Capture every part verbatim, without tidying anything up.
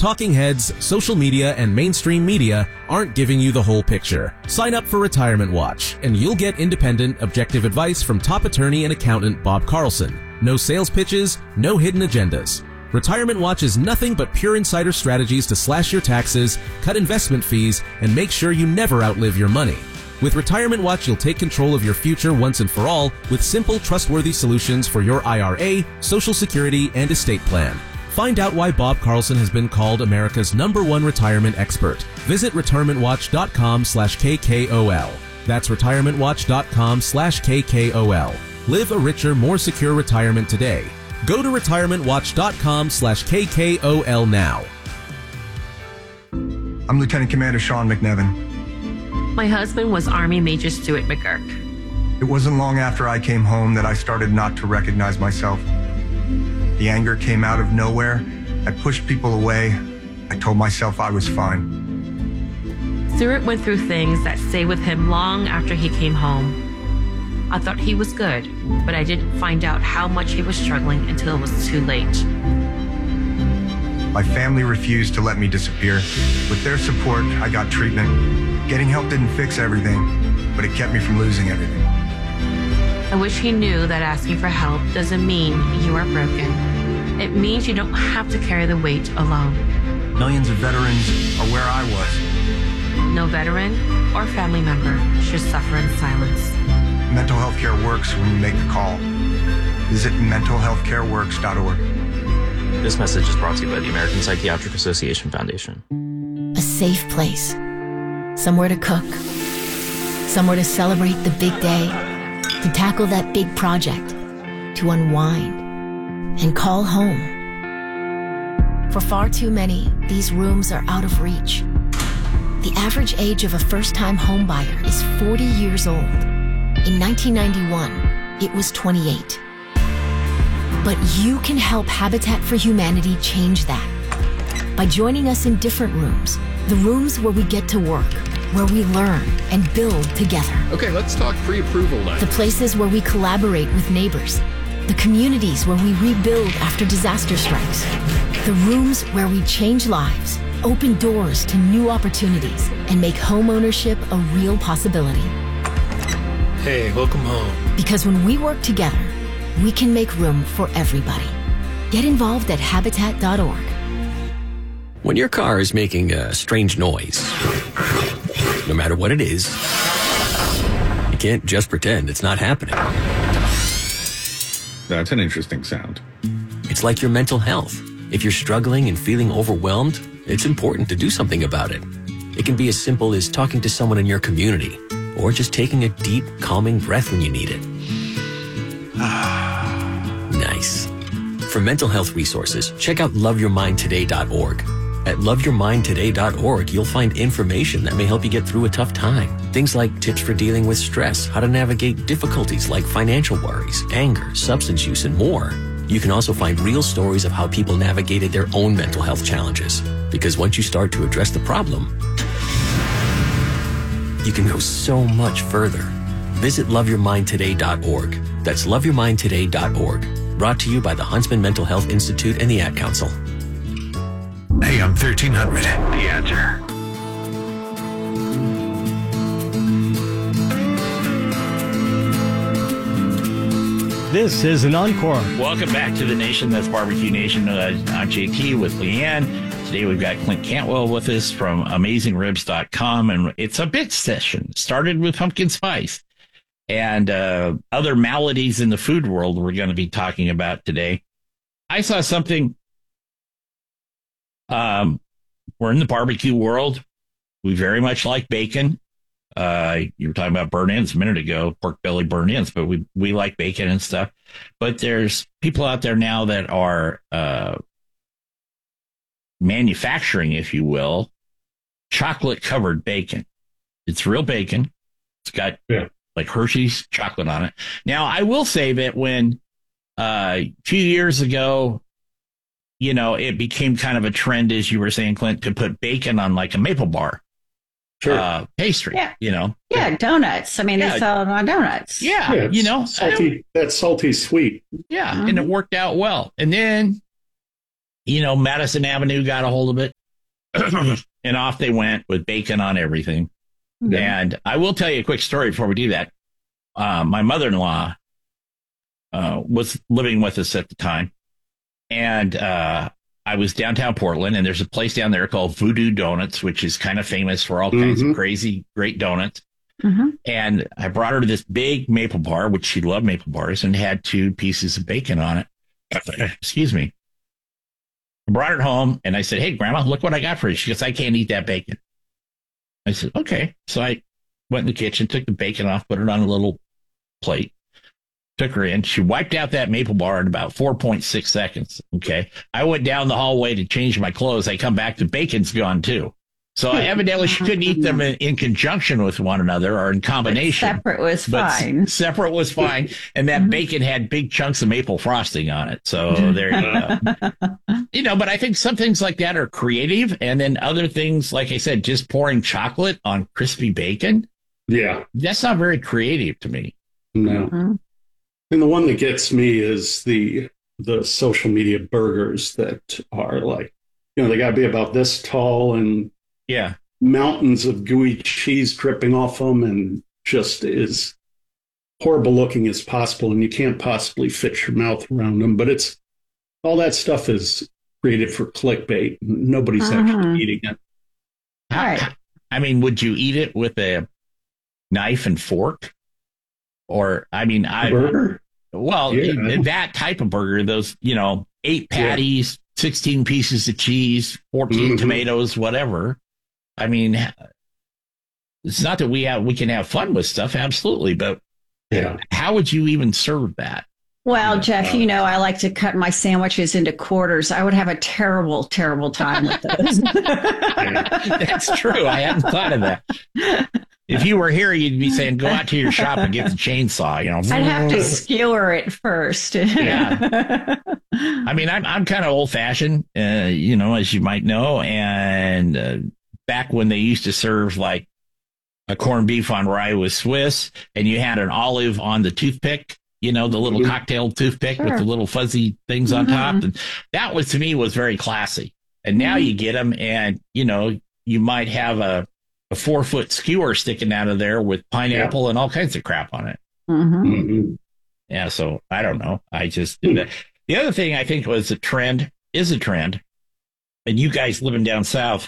talking heads, social media, and mainstream media aren't giving you the whole picture. Sign up for Retirement Watch, and you'll get independent, objective advice from top attorney and accountant Bob Carlson. No sales pitches, no hidden agendas. Retirement Watch is nothing but pure insider strategies to slash your taxes, cut investment fees, and make sure you never outlive your money. With Retirement Watch, you'll take control of your future once and for all with simple, trustworthy solutions for your I R A, Social Security, and estate plan. Find out why Bob Carlson has been called America's number one retirement expert. Visit retirementwatch.com slash KKOL. That's retirementwatch.com slash KKOL. Live a richer, more secure retirement today. Go to retirementwatch.com slash KKOL now. I'm Lieutenant Commander Sean McNevin. My husband was Army Major Stuart McGurk. It wasn't long after I came home that I started not to recognize myself. The anger came out of nowhere. I pushed people away. I told myself I was fine. Stuart went through things that stayed with him long after he came home. I thought he was good, but I didn't find out how much he was struggling until it was too late. My family refused to let me disappear. With their support, I got treatment. Getting help didn't fix everything, but it kept me from losing everything. I wish he knew that asking for help doesn't mean you are broken. It means you don't have to carry the weight alone. Millions of veterans are where I was. No veteran or family member should suffer in silence. Mental health care works when you make the call. Visit mental health care works dot org. This message is brought to you by the American Psychiatric Association Foundation. A safe place. Somewhere to cook. Somewhere to celebrate the big day. To tackle that big project. To unwind. And call home. For far too many, these rooms are out of reach. The average age of a first-time homebuyer is forty years old. In nineteen ninety-one, it was twenty-eight. But you can help Habitat for Humanity change that by joining us in different rooms, the rooms where we get to work, where we learn and build together. Okay, let's talk pre-approval now. The places where we collaborate with neighbors, the communities where we rebuild after disaster strikes, the rooms where we change lives, open doors to new opportunities, and make home ownership a real possibility. Hey, welcome home. Because when we work together, we can make room for everybody. Get involved at habitat dot org. When your car is making a strange noise, no matter what it is, you can't just pretend it's not happening. That's an interesting sound. It's like your mental health. If you're struggling and feeling overwhelmed, it's important to do something about it. It can be as simple as talking to someone in your community, or just taking a deep, calming breath when you need it. Nice. For mental health resources, check out love your mind today dot org. At love your mind today dot org, you'll find information that may help you get through a tough time. Things like tips for dealing with stress, how to navigate difficulties like financial worries, anger, substance use, and more. You can also find real stories of how people navigated their own mental health challenges. Because once you start to address the problem, you can go so much further. Visit love your mind today dot org. That's love your mind today dot org. Brought to you by the Huntsman Mental Health Institute and the Ad Council. A M thirteen hundred, The Answer. This is an encore. Welcome back to the Nation. That's Barbecue Nation. Uh, I'm J T with Leanne. Today we've got Clint Cantwell with us from amazing ribs dot com, and it's a bit session. Started with pumpkin spice and uh, other maladies in the food world we're going to be talking about today. I saw something. Um, we're in the barbecue world. We very much like bacon. Uh, you were talking about burnt ends a minute ago, pork belly burnt ends, but we, we like bacon and stuff. But there's people out there now that are uh, manufacturing, if you will, chocolate covered bacon. It's real bacon. It's got yeah. like Hershey's chocolate on it. Now, I will say that when uh, a few years ago, you know, it became kind of a trend, as you were saying, Clint, to put bacon on like a maple bar. Sure. Uh, pastry, yeah. you know. Yeah, donuts. I mean, yeah. they sell them on donuts. Yeah, yeah you know. Salty, that's salty sweet. Yeah, mm-hmm. and it worked out well. And then, you know, Madison Avenue got a hold of it. and off they went with bacon on everything. Yeah. And I will tell you a quick story before we do that. Uh, my mother-in-law uh, was living with us at the time, and uh, I was downtown Portland, and there's a place down there called Voodoo Donuts, which is kind of famous for all mm-hmm. kinds of crazy, great donuts. Mm-hmm. And I brought her to this big maple bar, which she loved maple bars, and had two pieces of bacon on it. Excuse me. I brought it home, and I said, "Hey, Grandma, look what I got for you." She goes, "I can't eat that bacon." I said, "Okay." So I went in the kitchen, took the bacon off, put it on a little plate, took her in. She wiped out that maple bar in about four point six seconds. Okay. I went down the hallway to change my clothes. I come back, the bacon's gone too. So evidently she couldn't eat them in, in conjunction with one another or in combination. But separate was but fine. S- separate was fine. And that bacon had big chunks of maple frosting on it. So there you go. You know, but I think some things like that are creative. And then other things, like I said, just pouring chocolate on crispy bacon. Yeah. That's not very creative to me. No. Mm-hmm. And the one that gets me is the the social media burgers that are like, you know, they got to be about this tall and yeah, mountains of gooey cheese dripping off them and just as horrible looking as possible. And you can't possibly fit your mouth around them. But it's all that stuff is created for clickbait. Nobody's uh-huh. actually eating it. All right. I mean, would you eat it with a knife and fork? Or, I mean, I, burger? well, yeah. that type of burger, those, you know, eight patties, yeah. sixteen pieces of cheese, fourteen mm-hmm. tomatoes, whatever. I mean, it's not that we have, we can have fun with stuff. Absolutely. But yeah. how would you even serve that? Well, Jeff, you know, I like to cut my sandwiches into quarters. I would have a terrible, terrible time with those. That's true. I hadn't thought of that. If you were here, you'd be saying, go out to your shop and get the chainsaw, you know. I'd have to skewer it first. Yeah. I mean, I'm, I'm kind of old fashioned, uh, you know, as you might know. And uh, back when they used to serve like a corned beef on rye with Swiss, and you had an olive on the toothpick, you know, the little mm-hmm. cocktail toothpick sure. with the little fuzzy things on mm-hmm. top. And that was, to me, was very classy. And now mm-hmm. you get them and, you know, you might have a, a four foot skewer sticking out of there with pineapple yeah. and all kinds of crap on it. Mm-hmm. Mm-hmm. Yeah. So I don't know. I just did that. The other thing I think was a trend is a trend. And you guys living down south,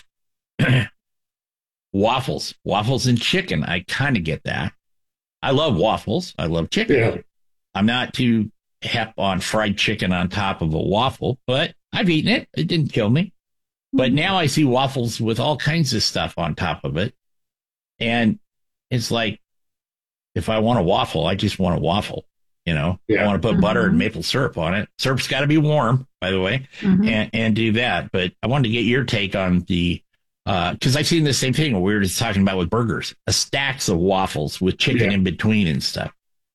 waffles, waffles and chicken. I kind of get that. I love waffles. I love chicken. Yeah. I'm not too hep on fried chicken on top of a waffle, but I've eaten it. It didn't kill me. But now I see waffles with all kinds of stuff on top of it. And it's like, if I want a waffle, I just want a waffle. You know, yeah. I want to put mm-hmm. butter and maple syrup on it. Syrup's got to be warm, by the way, mm-hmm. and, and do that. But I wanted to get your take on the, because uh, I've seen the same thing we were just talking about with burgers, a stacks of waffles with chicken yeah. in between and stuff.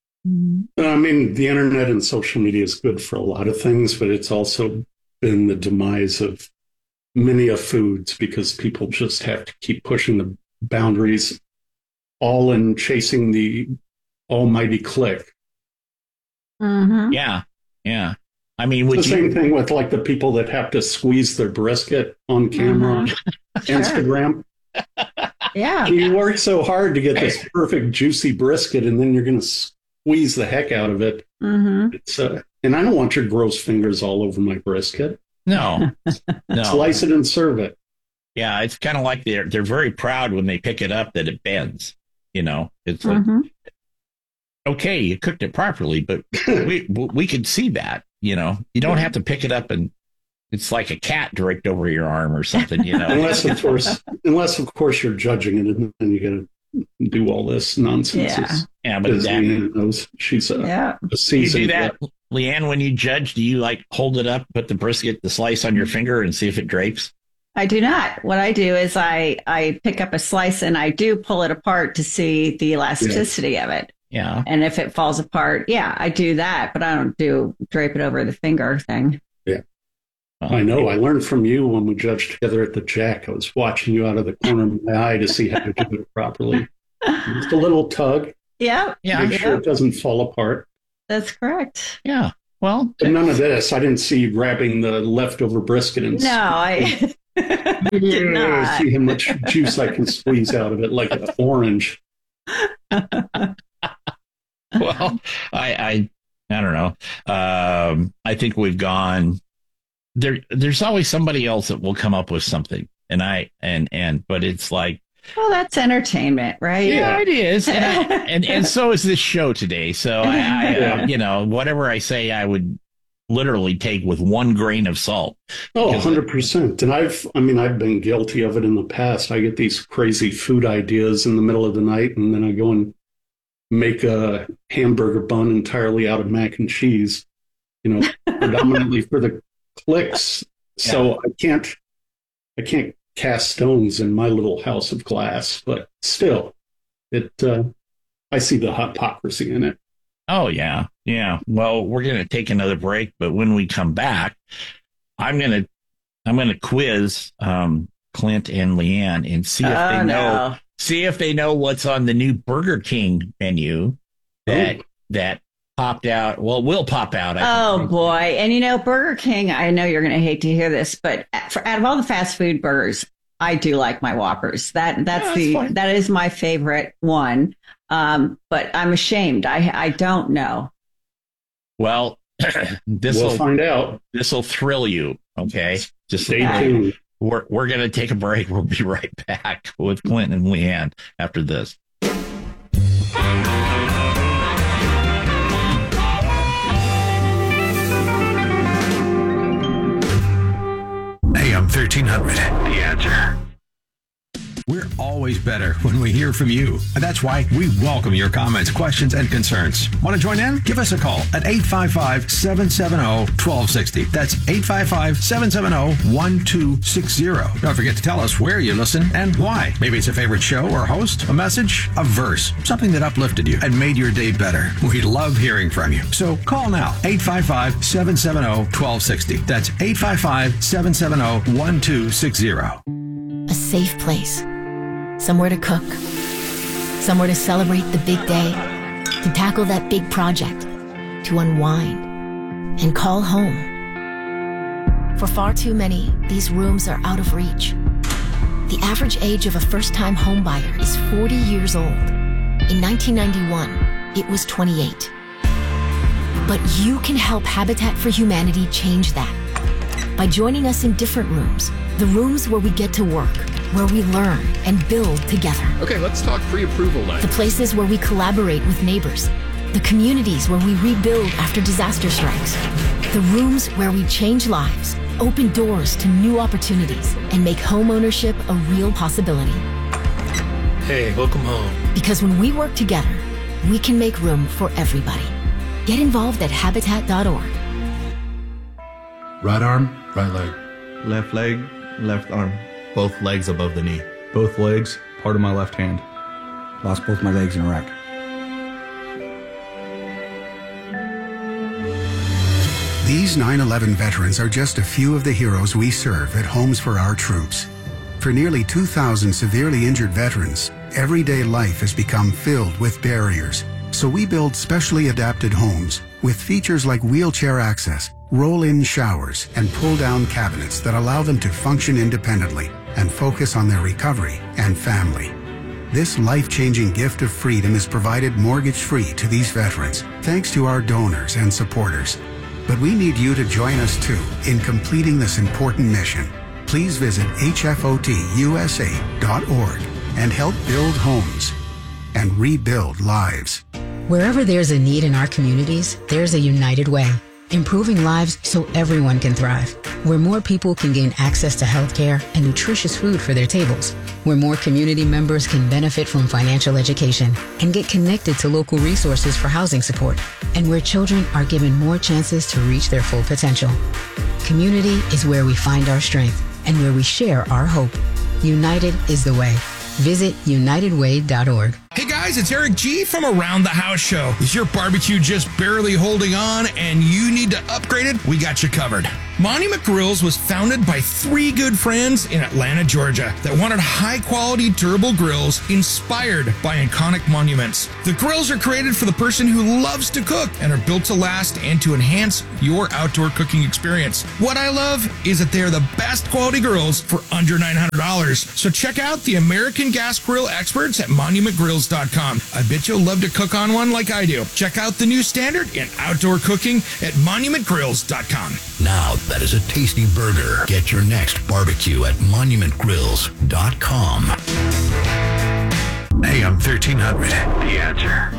I mean, the internet and social media is good for a lot of things, but it's also been the demise of many of foods because people just have to keep pushing the boundaries, all in chasing the almighty click. Mm-hmm. Yeah, yeah. I mean, would it's the you... same thing with like the people that have to squeeze their brisket on camera mm-hmm. on Instagram. Yeah, you work so hard to get this perfect juicy brisket, and then you're going to squeeze the heck out of it. Mm-hmm. It's uh, and I don't want your gross fingers all over my brisket. No, no. Slice it and serve it. Yeah, it's kind of like they're they're very proud when they pick it up that it bends. You know, it's like, mm-hmm. okay, you cooked it properly, but we we could see that. You know, you don't have to pick it up and it's like a cat draped over your arm or something. You know, unless of course, unless of course you're judging it, and then you got to do all this nonsense. Yeah, yeah, but that, Leanne knows she's a, yeah. a seasoned. You do that, Leanne, when you judge, do you like hold it up, put the brisket, the slice on your finger, and see if it drapes? I do not. What I do is I I pick up a slice and I do pull it apart to see the elasticity yeah. of it. Yeah. And if it falls apart, yeah, I do that, but I don't do drape it over the finger thing. Yeah. Well, I know. I learned from you when we judged together at the Jack. I was watching you out of the corner of my eye to see how to do it properly. Just a little tug. Yeah. Yeah. Make sure it doesn't fall apart. That's correct. Yeah. Well, but none of this. I didn't see you grabbing the leftover brisket and no, I Did not. See how much juice I can squeeze out of it, like an orange. Well, I, I, I don't know. Um, I think we've gone there. There's always somebody else that will come up with something, and I, and and, but it's like, well, that's entertainment, right? Yeah, it is, and I, and, and so is this show today. So I, I uh, you know, whatever I say, I would literally take with one grain of salt. Oh, one hundred percent. And I've, I mean, I've been guilty of it in the past. I get these crazy food ideas in the middle of the night, and then I go and make a hamburger bun entirely out of mac and cheese, you know, predominantly for the clicks. So yeah. I can't, I can't cast stones in my little house of glass, but still, it, uh, I see the hypocrisy in it. Oh, yeah. Yeah. Well, we're going to take another break, but when we come back, I'm going to, I'm going to quiz, um, Clint and Leanne and see if oh, they know, no. see if they know what's on the new Burger King menu that, oh. that popped out. Well, will pop out. I oh think. boy. And you know, Burger King, I know you're going to hate to hear this, but for, out of all the fast food burgers, I do like my Whoppers. That, that's yeah, the, that's that is my favorite one. Um, but I'm ashamed. I, I don't know. Well, this will we'll find out. This will thrill you. Okay. Just stay tuned. We're, we're going to take a break. We'll be right back with Clint and Leanne after this. A M thirteen hundred, The Answer. We're always better when we hear from you. And that's why we welcome your comments, questions, and concerns. Want to join in? Give us a call at eight five five, seven seven zero, one two six zero. That's eight five five, seven seven zero, one two six zero. Don't forget to tell us where you listen and why. Maybe it's a favorite show or host, a message, a verse, something that uplifted you and made your day better. We love hearing from you. So call now, eight five five, seven seven zero, one two six zero. That's eight five five, seven seven zero, one two six zero. A safe place. Somewhere to cook, somewhere to celebrate the big day, to tackle that big project, to unwind and call home. For far too many, these rooms are out of reach. The average age of a first-time homebuyer is forty years old. In nineteen ninety-one, it was twenty-eight. But you can help Habitat for Humanity change that by joining us in different rooms, the rooms where we get to work, where we learn and build together. Okay, let's talk pre-approval night. The places where we collaborate with neighbors. The communities where we rebuild after disaster strikes. The rooms where we change lives, open doors to new opportunities, and make homeownership a real possibility. Hey, welcome home. Because when we work together, we can make room for everybody. Get involved at habitat dot org. Right arm, right leg. Left leg, left arm. Both legs above the knee. Both legs, part of my left hand. Lost both my legs in Iraq. These nine eleven veterans are just a few of the heroes we serve at Homes for Our Troops. For nearly two thousand severely injured veterans, everyday life has become filled with barriers. So we build specially adapted homes with features like wheelchair access, roll-in showers, and pull-down cabinets that allow them to function independently and focus on their recovery and family. This life-changing gift of freedom is provided mortgage-free to these veterans, thanks to our donors and supporters. But we need you to join us too in completing this important mission. Please visit H F O T U S A dot org and help build homes and rebuild lives. Wherever there's a need in our communities, there's a United Way. Improving lives so everyone can thrive. Where more people can gain access to health care and nutritious food for their tables. Where more community members can benefit from financial education and get connected to local resources for housing support. And where children are given more chances to reach their full potential. Community is where we find our strength and where we share our hope. United is the way. Visit united way dot org. Hey guys, it's Eric G from Around the House Show. Is your barbecue just barely holding on and you need to upgrade it? We got you covered. Monument Grills was founded by three good friends in Atlanta, Georgia that wanted high-quality, durable grills inspired by iconic monuments. The grills are created for the person who loves to cook and are built to last and to enhance your outdoor cooking experience. What I love is that they are the best quality grills for under nine hundred dollars. So check out the American Gas Grill experts at monument grills dot com. I bet you'll love to cook on one like I do. Check out the new standard in outdoor cooking at monument grills dot com. Now that is a tasty burger. Get your next barbecue at monument grills dot com. A M thirteen hundred, The Answer.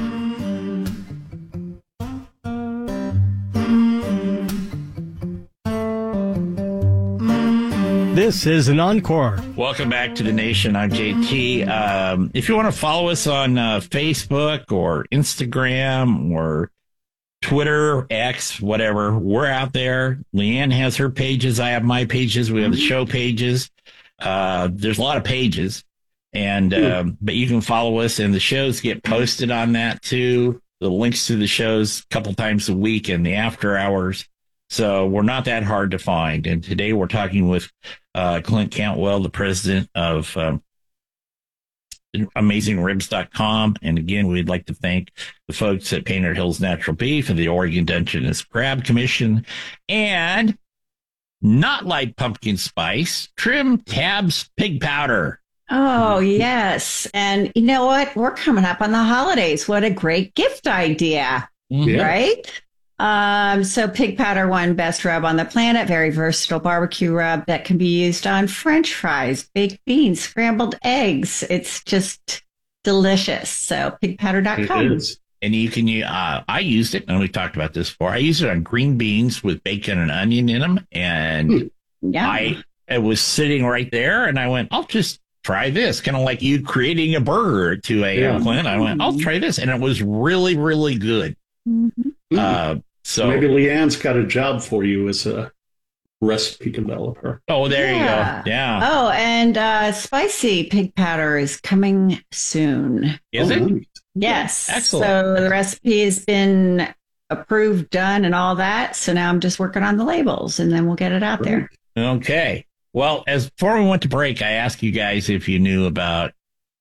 This is an encore. Welcome back to the nation. I'm J T. Um, if you want to follow us on uh, Facebook or Instagram or Twitter, X, whatever, we're out there. Leanne has her pages. I have my pages. We have the show pages. Uh, there's a lot of pages, and um, but you can follow us, and the shows get posted on that too. The links to the shows a couple times a week in the after hours. So we're not that hard to find. And today we're talking with uh, Clint Cantwell, the president of um, amazing ribs dot com. And again, we'd like to thank the folks at Painted Hills Natural Beef and the Oregon Dungeness Crab Commission, and Not Like Pumpkin Spice, Trim Tabs Pig Powder. Oh, yes. And you know what? We're coming up on the holidays. What a great gift idea, Yeah. right? Um, so pig powder, one best rub on the planet, very versatile barbecue rub that can be used on French fries, baked beans, scrambled eggs. It's just delicious. So pig powder dot com. It is. And you can, uh, I used it, and we talked about this before. I used it on green beans with bacon and onion in them. And yeah. I, it was sitting right there, and I went, I'll just try this. Kind of like you creating a burger at two a.m., Yeah. Clint. I went, I'll try this. And it was really, really good. Mm-hmm. Uh, so maybe Leanne's got a job for you as a recipe developer. Oh, there Yeah. you go. Yeah. Oh, and uh, spicy pig powder is coming soon. Is Oh, it? nice. Yes. Excellent. So the recipe has been approved, done, and all that. So now I'm just working on the labels, and then we'll get it out there. Okay. Well, as before we went to break, I asked you guys if you knew about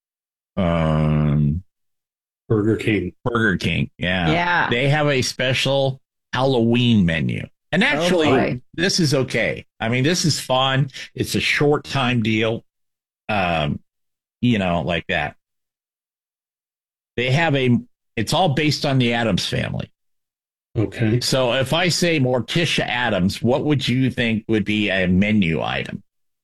um, Burger King. Burger King. Yeah. Yeah. They have a special Halloween menu. And actually, boy. this is okay. I mean, this is fun. It's a short time deal. Um, you know, like that. They have a, it's all based on the Addams family. Okay. So if I say Morticia Addams, what would you think would be a menu item?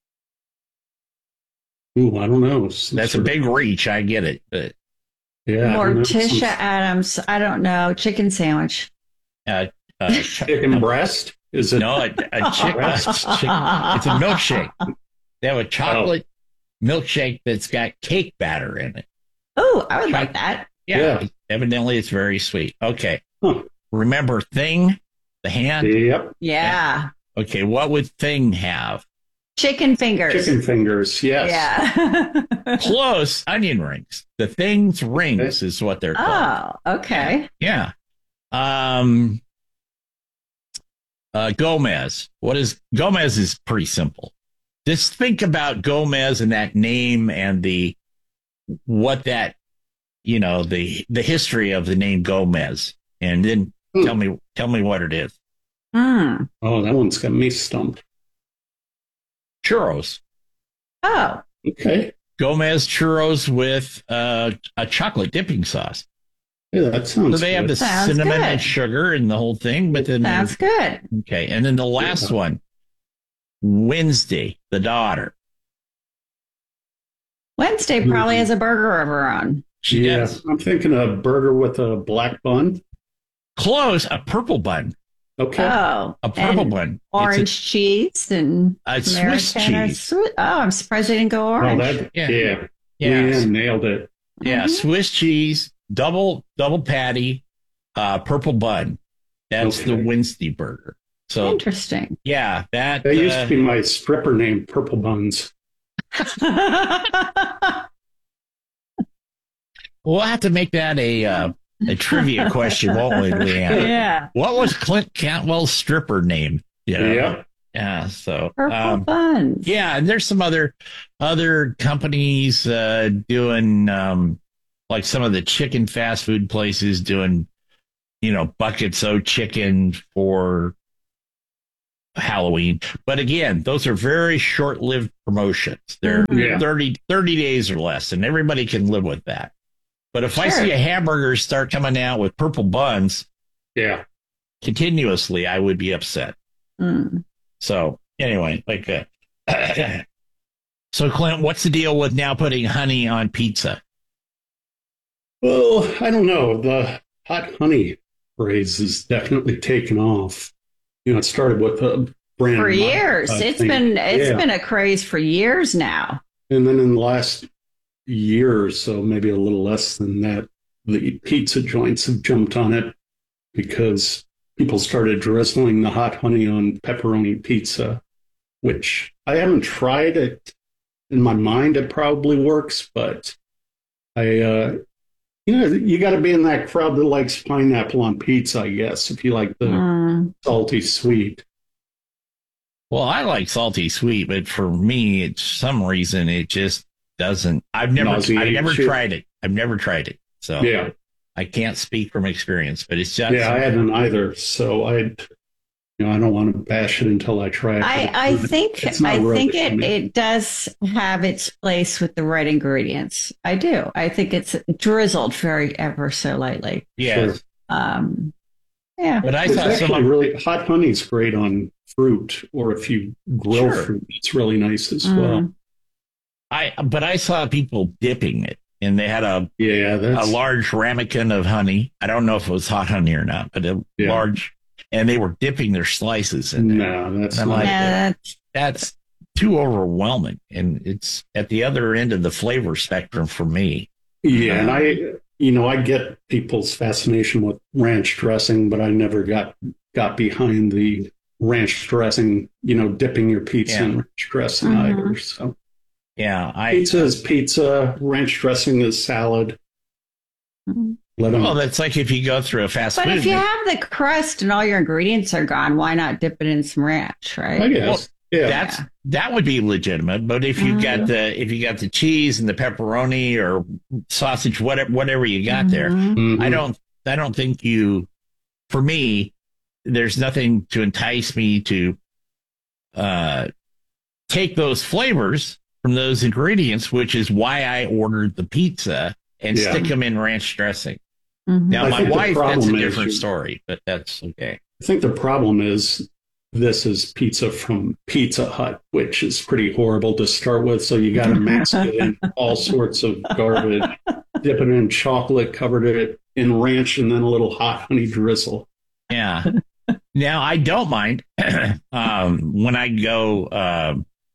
Ooh, I don't know. Some That's a sort of- big reach. I get it. But Yeah. I don't know. Morticia Some Addams. I don't know. Chicken sandwich. uh, uh, chicken breast? Is it? no, a, a chick, Breast? chick- it's a milkshake. They have a chocolate milkshake that's got cake batter in it. Oh, I would like that. Yeah, Yeah. Evidently, it's very sweet. Okay. Huh. Remember Thing, the hand? Yep. Yeah. Okay, what would Thing have? Chicken fingers. Chicken fingers. Yes. Yeah. Close. Onion rings. The Thing's rings is what they're called. Oh, okay. Yeah. Um. Uh, Gomez. What is Gomez? Is pretty simple. Just think about Gomez and that name and the what that you know the the history of the name Gomez, and then Hmm. tell me tell me what it is. Hmm. Oh, that one's got me stumped. Churros. Oh. Okay. Gomez churros with uh, a chocolate dipping sauce. Yeah, that sounds So they have good. the Sounds cinnamon good. and sugar and the whole thing, but then Sounds good. okay, and then the last Yeah. one, Wednesday, the daughter. Wednesday probably has a burger of her own. She yeah, does. I'm thinking a burger with a black bun. Close, a purple bun. Okay. Oh. A purple and bun. Orange It's cheese and a, a Swiss Americana cheese. Swi- Oh, I'm surprised they didn't go Oh, orange. that, Yeah. yeah. Yeah. Leanne nailed it. Yeah, Mhm. Swiss cheese, double double patty, uh, purple bun. That's the Okay. Wednesday burger. So Interesting. yeah, that That used uh, to be my stripper name, Purple Buns. we'll have to make that a uh, a trivia question, won't we, Leanne? Yeah. What was Clint Cantwell's stripper name? You know? Yeah. Yeah, so Purple um, buns. Yeah, and there's some other other companies uh, doing um, like some of the chicken fast food places doing, you know, buckets of chicken for Halloween. But again, those are very short-lived promotions. They're Yeah. thirty, thirty days or less, and everybody can live with that. But if I Sure. see a hamburger start coming out with purple buns, yeah, continuously, I would be upset. Mm. So anyway, like, uh, so Clint, what's the deal with now putting honey on pizza? Well, I don't know. The hot honey craze is definitely taken off. You know, it started with a brand For of- years. I It's think. been it's Yeah. been a craze for years now. And then in the last year or so, maybe a little less than that, the pizza joints have jumped on it because people started drizzling the hot honey on pepperoni pizza, which I haven't tried it. In my mind, it probably works, but I, uh, you know, you got to be in that crowd that likes pineapple on pizza, I guess, if you like the Mm. salty sweet. Well, I like salty sweet, but for me, it's some reason it just doesn't. I've never, I've Nauseates never you. tried it. I've never tried it, so Yeah. I can't speak from experience. But it's just Yeah, I haven't either. So I, you know, I don't want to bash it until I try it. I, I think It's not I really think for it, me. it does have its place with the right ingredients. I do. I think it's drizzled very ever so lightly. yeah. Sure. Um, yeah. But I It's thought actually some. really hot honey's great on fruit, or if you grill Sure. fruit, it's really nice as Mm. well. I but I saw people dipping it, and they had a Yeah, a that's large ramekin of honey. I don't know if it was hot honey or not, but a Yeah. large, and they were dipping their slices in there. no, that's I'm not. like, Yeah, that's too overwhelming, and it's at the other end of the flavor spectrum for me. Yeah, and I, you know, I get people's fascination with ranch dressing, but I never got got behind the ranch dressing. You know, dipping your pizza Yeah. in ranch dressing Mhm. either. So Yeah, I. pizza is pizza. Ranch dressing is salad. Mhm. Let them. Well, that's like if you go through a fast But food. if you have the crust and all your ingredients are gone, why not dip it in some ranch, right? I guess. yeah. That's that would be legitimate, but if you Mhm. got the if you got the cheese and the pepperoni or sausage, whatever whatever you got there, Mhm. Mhm. I don't I don't think you. For me, there's nothing to entice me to uh, take those flavors from those ingredients, which is why I ordered the pizza and Yeah. stick them in ranch dressing. Mhm. Now, I my think the wife, that's a problem is different you- story, but that's okay. I think the problem is this is pizza from Pizza Hut, which is pretty horrible to start with. So you got to mask it in all sorts of garbage, dip it in chocolate, covered it in ranch, and then a little hot honey drizzle. Yeah. Now I don't mind um, when I go uh,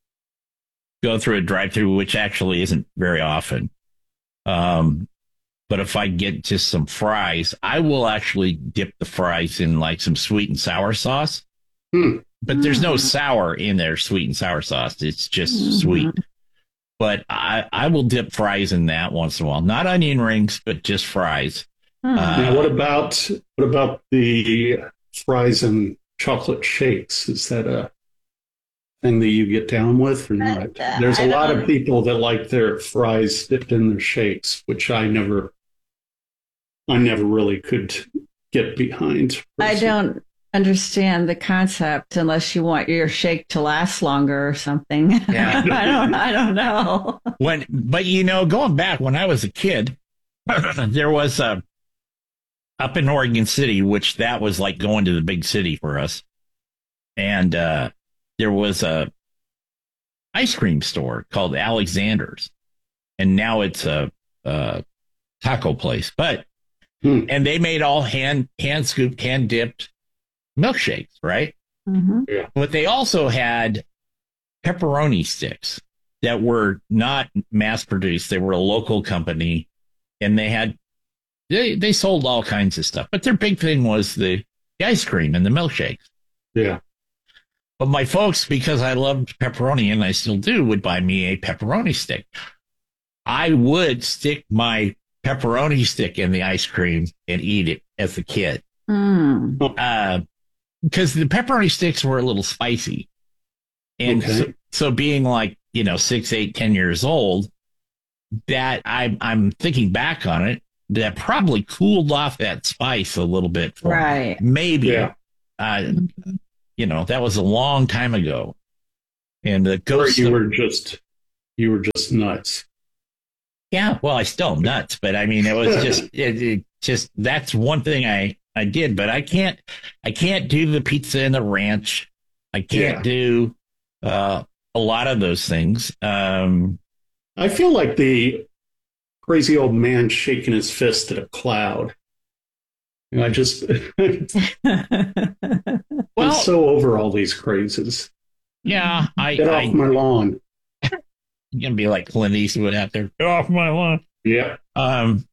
go through a drive-through, which actually isn't very often. Um, but if I get just some fries, I will actually dip the fries in like some sweet and sour sauce. Hmm. But there's no sour in their sweet and sour sauce. It's just sweet. But I, I will dip fries in that once in a while. Not onion rings, but just fries. Hmm. Uh, Now, what about what about the fries and chocolate shakes? Is that a thing that you get down with or not? Uh, There's a I lot don't- of people that like their fries dipped in their shakes, which I never, I never really could get behind. I don't understand the concept unless you want your shake to last longer or something. Yeah. I don't. I don't know. When, but you know, going back when I was a kid, there was a up in Oregon City, which that was like going to the big city for us, and uh, there was a ice cream store called Alexander's, and now it's a, a taco place. But Hmm. and they made all hand hand scooped, hand dipped milkshakes, right? Mhm. Yeah. But they also had pepperoni sticks that were not mass produced. They were a local company, and they had they they sold all kinds of stuff. But their big thing was the, the ice cream and the milkshakes. Yeah. But my folks, because I loved pepperoni and I still do, would buy me a pepperoni stick. I would stick my pepperoni stick in the ice cream and eat it as a kid. Mm. Uh, because the pepperoni sticks were a little spicy. And Okay. so, so being like, you know, six, eight, ten years old, that I'm, I'm thinking back on it, that probably cooled off that spice a little bit. For Right. me. Maybe. Yeah. Uh, you know, that was a long time ago. And the Or ghost. you of- were just, you were just nuts. Yeah, well, I still am nuts, but I mean, it was just, it, it just, that's one thing I, I did, but I can't, I can't do the pizza and the ranch. I can't Yeah. do, uh, a lot of those things. Um, I feel like the crazy old man shaking his fist at a cloud. And I just, I'm so over all these crazes. yeah, I, Get I, off my lawn. you're gonna be like Clint Eastwood out there. Get off my lawn. Yeah. Um,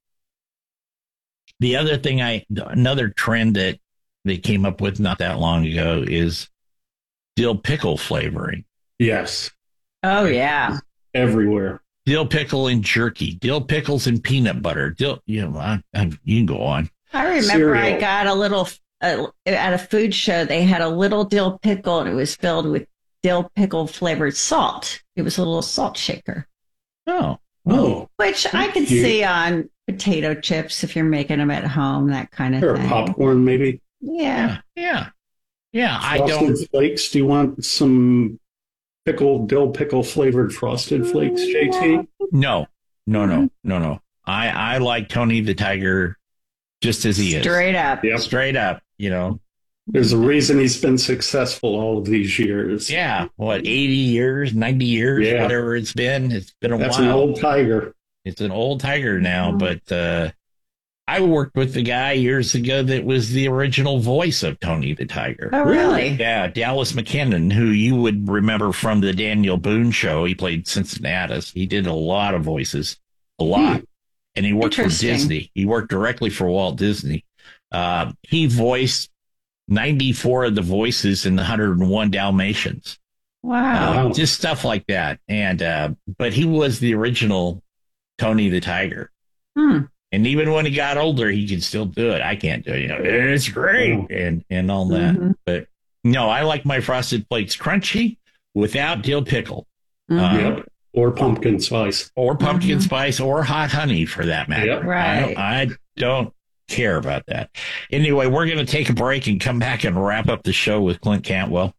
the other thing I, another trend that they came up with not that long ago is dill pickle flavoring. Yes. Oh, yeah. Everywhere. Dill pickle and jerky, dill pickles and peanut butter, dill, you know, I, I, you can go on. I remember Cereal. I got a little, uh, at a food show, they had a little dill pickle and it was filled with dill pickle flavored salt. It was a little salt shaker. Oh. Oh. Which I could cute. see on potato chips if you're making them at home, that kind of Or thing. popcorn, maybe. Yeah. Yeah. Yeah. I Frosted don't. Flakes. Do you want some pickle, dill pickle flavored Frosted Flakes, J T? No, no, no, no, no. I, I like Tony the Tiger just as he is. Straight up. Yep. Straight up, you know. There's a reason he's been successful all of these years. Yeah. What, eighty years, ninety years, Yeah. whatever it's been. It's been a That's while. an old tiger. It's an old tiger now, but uh, I worked with the guy years ago that was the original voice of Tony the Tiger. Oh, really? Yeah, Dallas McKinnon, who you would remember from the Daniel Boone show. He played Cincinnatus. He did a lot of voices, a lot. Hmm. And he worked for Interesting. Disney. He worked directly for Walt Disney. Uh, he voiced ninety-four of the voices in the one hundred one Dalmatians. Wow. Uh, just stuff like that. And, uh, but he was the original Tony the Tiger. Hmm. And even when he got older, he could still do it. I can't do it. You know, it's great and, and all that. Mhm. But no, I like my Frosted Flakes crunchy without dill pickle. Mhm. Uh, Yep. Or pumpkin spice. Or pumpkin Mhm. spice or hot honey for that matter. Yep. I, Right. don't, I don't care about that. Anyway, we're going to take a break and come back and wrap up the show with Clint Cantwell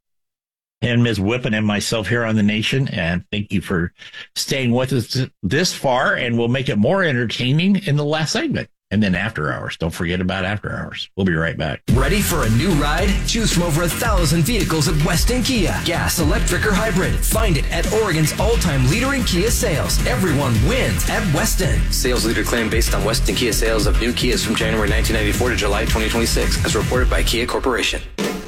and Miz Whippen and myself here on The Nation. And thank you for staying with us this far. And we'll make it more entertaining in the last segment. And then after hours. Don't forget about after hours. We'll be right back. Ready for a new ride? Choose from over a thousand vehicles at Weston Kia. Gas, electric, or hybrid. Find it at Oregon's all-time leader in Kia sales. Everyone wins at Weston. Sales leader claim based on Weston Kia sales of new Kias from January nineteen ninety-four to July twenty twenty-six, as reported by Kia Corporation.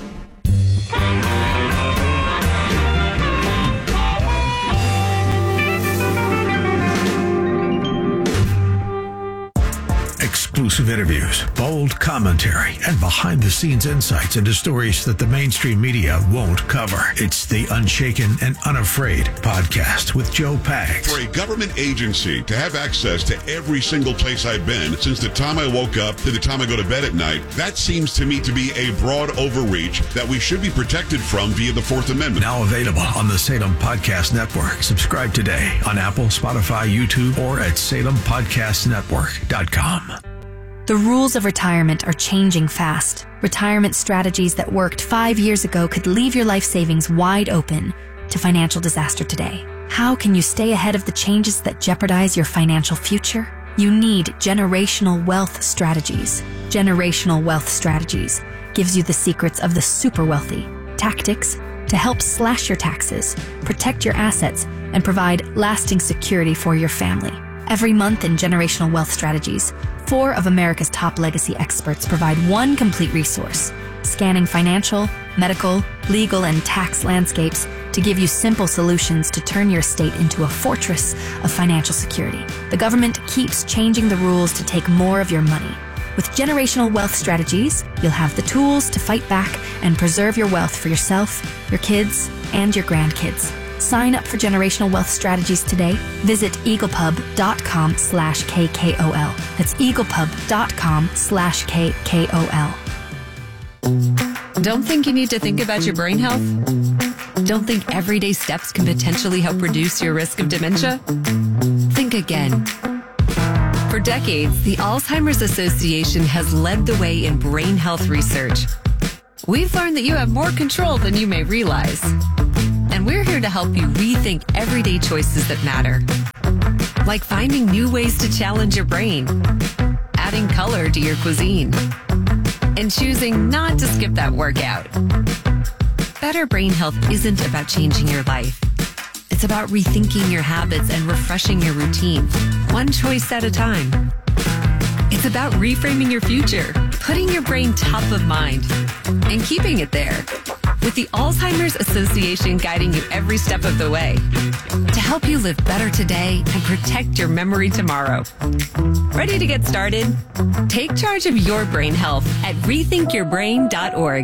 Exclusive interviews, bold commentary, and behind-the-scenes insights into stories that the mainstream media won't cover. It's the Unshaken and Unafraid podcast with Joe Pags. For a government agency to have access to every single place I've been since the time I woke up to the time I go to bed at night, that seems to me to be a broad overreach that we should be protected from via the Fourth Amendment. Now available on the Salem Podcast Network. Subscribe today on Apple, Spotify, YouTube, or at salem podcast network dot com. The rules of retirement are changing fast. Retirement strategies that worked five years ago could leave your life savings wide open to financial disaster today. How can you stay ahead of the changes that jeopardize your financial future? You need Generational Wealth Strategies. Generational Wealth Strategies gives you the secrets of the super wealthy, tactics to help slash your taxes, protect your assets, and provide lasting security for your family. Every month in Generational Wealth Strategies, four of America's top legacy experts provide one complete resource, scanning financial, medical, legal, and tax landscapes to give you simple solutions to turn your estate into a fortress of financial security. The government keeps changing the rules to take more of your money. With Generational Wealth Strategies, you'll have the tools to fight back and preserve your wealth for yourself, your kids, and your grandkids. Sign up for Generational Wealth Strategies today. Visit eaglepub.com slash KKOL. That's eaglepub.com slash KKOL. Don't think you need to think about your brain health? Don't think everyday steps can potentially help reduce your risk of dementia? Think again. For decades, the Alzheimer's Association has led the way in brain health research. We've learned that you have more control than you may realize. And we're here to help you rethink everyday choices that matter. Like finding new ways to challenge your brain, adding color to your cuisine, and choosing not to skip that workout. Better brain health isn't about changing your life. It's about rethinking your habits and refreshing your routine, one choice at a time. It's about reframing your future, putting your brain top of mind, and keeping it there. With the Alzheimer's Association guiding you every step of the way to help you live better today and protect your memory tomorrow. Ready to get started? Take charge of your brain health at rethink your brain dot org.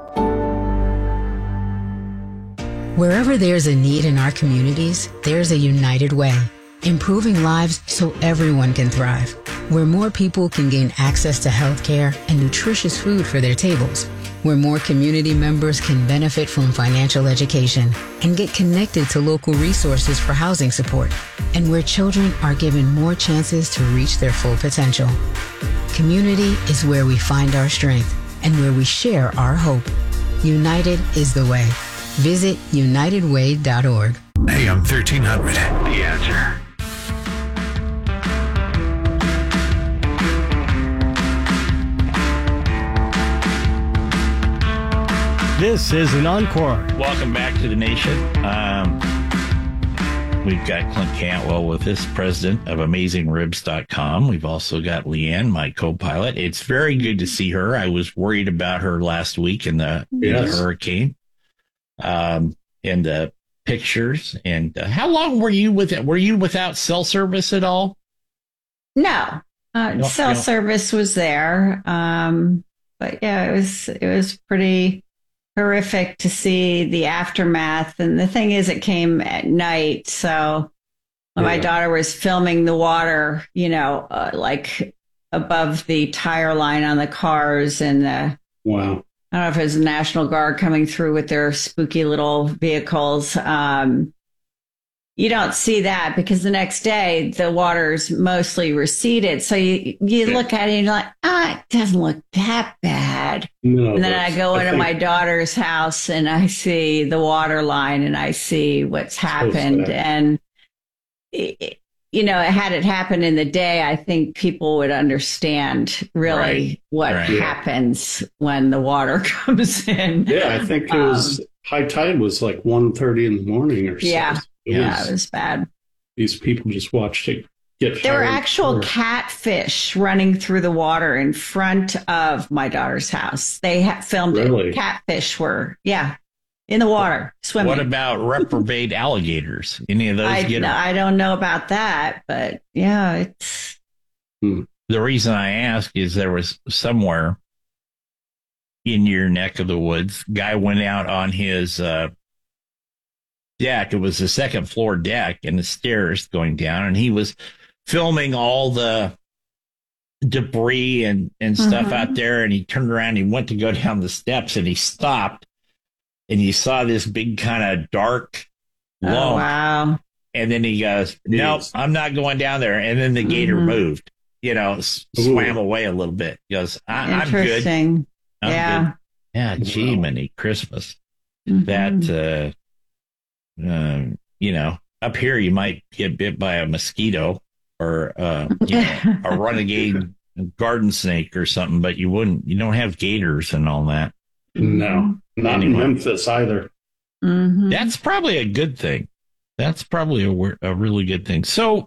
Wherever there's a need in our communities, there's a United Way, improving lives so everyone can thrive, where more people can gain access to health care and nutritious food for their tables, where more community members can benefit from financial education and get connected to local resources for housing support, and where children are given more chances to reach their full potential. Community is where we find our strength and where we share our hope. United is the way. Visit united way dot org. A M thirteen hundred, The Answer. This is an encore. Welcome back to the nation. Um, we've got Clint Cantwell with us, president of amazing ribs dot com. We've also got Leanne, my co-pilot. It's very good to see her. I was worried about her last week in the, yes. in the hurricane. Um, and the pictures. And uh, how long were you with it? Were you without cell service at all? No, uh, no cell no. service was there. Um, but yeah, it was, it was pretty horrific to see the aftermath. And the thing is, it came at night. So when yeah. my daughter was filming the water, you know, uh, like above the tire line on the cars and the, wow. I don't know if it was the National Guard coming through with their spooky little vehicles. Um, you don't see that because the next day the water's mostly receded. So you, you yeah. look at it and you're like, ah, it doesn't look that bad. No, and then I go I into think, my daughter's house and I see the water line and I see what's happened. And, it, you know, had it happened in the day, I think people would understand really right. what right. happens when the water comes in. Yeah, I think it was um, high tide was like one thirty in the morning or so. Yeah, it yeah, was, it was bad. These people just watched it get. There were actual catfish running through the water in front of my daughter's house. They ha- filmed really? it. Catfish were, yeah. In the water, swimming. What about reprobate alligators? Any of those I, get? No, I don't know about that, but yeah, it's. Hmm. The reason I ask is there was somewhere in your neck of the woods, guy went out on his uh, deck. It was the second floor deck and the stairs going down, and he was filming all the debris and, and stuff mm-hmm. out there. And he turned around, he went to go down the steps, and he stopped. And you saw this big kind of dark lump. Oh, wow. And then he goes, nope, I'm not going down there. And then the gator mm-hmm. moved, you know, s- swam away a little bit. He goes, I- I'm good. Interesting. I'm yeah. good. Yeah, gee, many Christmas. Mm-hmm. That, uh, um, you know, up here you might get bit by a mosquito or uh, you know, a renegade garden snake or something, but you wouldn't, you don't have gators and all that. No. Not anyway. In Memphis either. Mm-hmm. That's probably a good thing. That's probably a, a really good thing. So,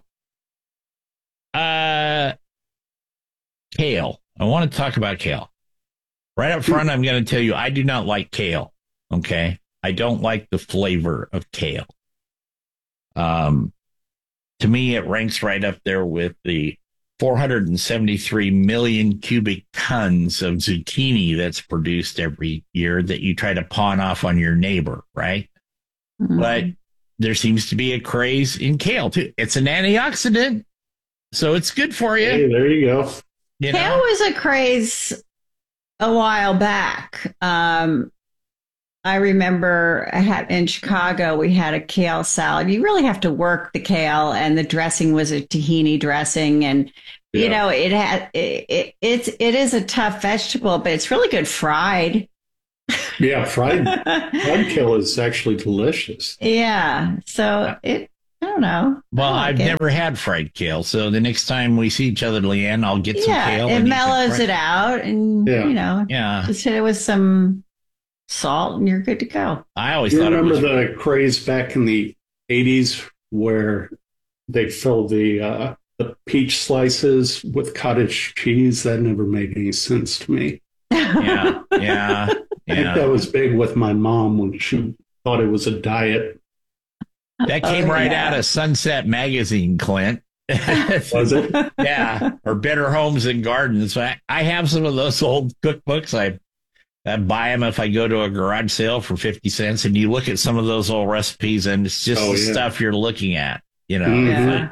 uh, kale. I want to talk about kale. Right up front, I'm going to tell you, I do not like kale. Okay. I don't like the flavor of kale. Um, to me, it ranks right up there with the four hundred seventy-three million cubic tons of zucchini that's produced every year that you try to pawn off on your neighbor, right? Mm-hmm. But there seems to be a craze in kale, too. It's an antioxidant, so it's good for you. Hey, there you go. You kale know? was a craze a while back. Um, I remember I had in Chicago, we had a kale salad. You really have to work the kale, and the dressing was a tahini dressing. And, yeah. you know, it had, it, it, it's, it is a tough vegetable, but it's really good fried. Yeah. Fried, fried kale is actually delicious. Yeah. So it, I don't know. Well, like I've it. never had fried kale. So the next time we see each other, Leanne, I'll get some yeah, kale. It and mellows it out, and, yeah. you know, yeah. just hit it with some salt and you're good to go. I always you thought remember it was... the craze back in the eighties where they filled the uh, the peach slices with cottage cheese? That never made any sense to me. Yeah, yeah, yeah. I think that was big with my mom when she thought it was a diet. That came Oh, right yeah. out of Sunset Magazine, Clint. Was it? Yeah, or Better Homes and Gardens. I, I have some of those old cookbooks. I I buy them if I go to a garage sale for fifty cents, and you look at some of those old recipes, and it's just Oh, the yeah. stuff you're looking at, you know. Mhm. Yeah.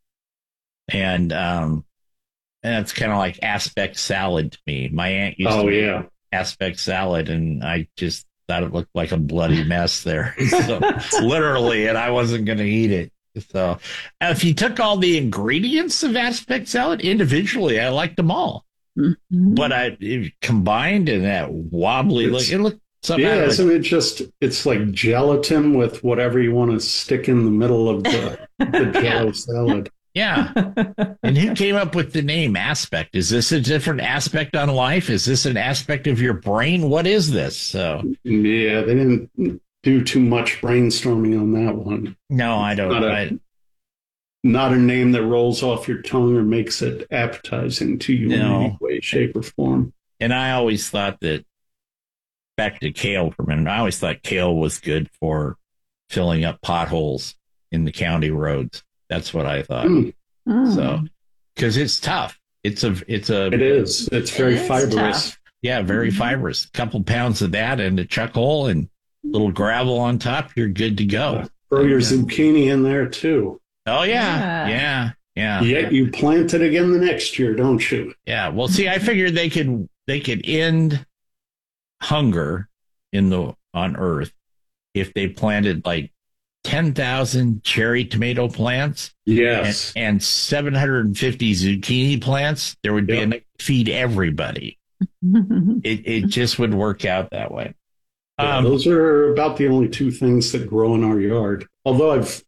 And um, and it's kind of like aspect salad to me. My aunt used Oh, to make yeah. aspect salad, and I just thought it looked like a bloody mess there. So, literally, and I wasn't going to eat it. So if you took all the ingredients of aspect salad individually, I liked them all. Mm-hmm. But I it combined in that wobbly look, It's- it looked somehow Yeah, like, isn't it just, it's like gelatin with whatever you want to stick in the middle of the, the jello salad. yeah. And who came up with the name aspect? Is this a different aspect on life? Is this an aspect of your brain? What is this? So Yeah, they didn't do too much brainstorming on that one. no, I don't. Not a, I, not a name that rolls off your tongue or makes it appetizing to you No. in any way, shape, or form. And I always thought that, back to kale for a minute, I always thought kale was good for filling up potholes in the county roads. That's what I thought. Mm. Mm. So, because it's tough. It's a, it's a, It is. It's very It is fibrous. tough. yeah, very fibrous. Couple pounds of that and a chuck hole and little gravel on top, you're good to go. Throw your zucchini in there too. Oh, yeah. Yeah. Yeah. Yet you plant it again the next year, don't you? Yeah. Well, see, I figured they could they could end hunger in the on Earth if they planted like ten thousand cherry tomato plants Yes. and, and seven hundred fifty zucchini plants. There would be Yep. enough to feed everybody. It it just would work out that way. Yeah, Um, those are about the only two things that grow in our yard. Although I've,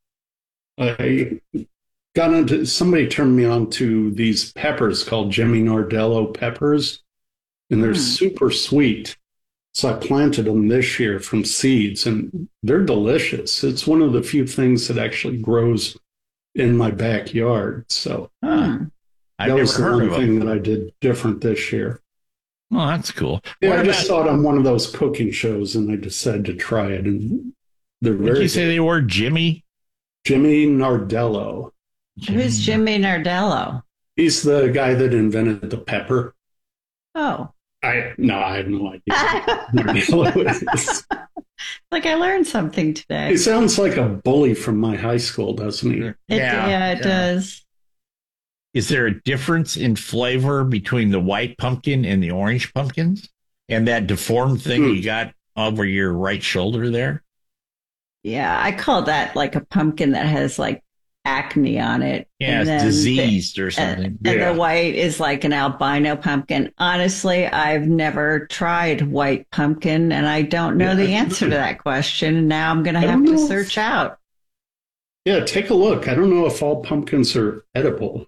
I got into, somebody turned me on to these peppers called Jimmy Nardello peppers, and they're Hmm. super sweet. So I planted them this year from seeds, and they're delicious. It's one of the few things that actually grows in my backyard. So huh. I've that was the never heard one of thing them. that I did different this year. Oh, that's cool. Yeah, What I just about- saw it on one of those cooking shows, and I decided to try it. And they're Did very you say they were Jimmy? Jimmy Nardello. Who's Jimmy Nardello? He's the guy that invented the pepper. Oh, I no, I have no idea. Nardello is. like I learned something today. He sounds like a bully from my high school, doesn't he? It, yeah, it does. Is there a difference in flavor between the white pumpkin and the orange pumpkins? And that deformed thing Hmm. you got over your right shoulder there? Yeah, I call that like a pumpkin that has like acne on it. Yeah, And it's then diseased the, or something. And, and Yeah. the white is like an albino pumpkin. Honestly, I've never tried white pumpkin, and I don't know the answer to that question. And now I'm going to I have don't to know if- search out. Yeah, take a look. I don't know if all pumpkins are edible.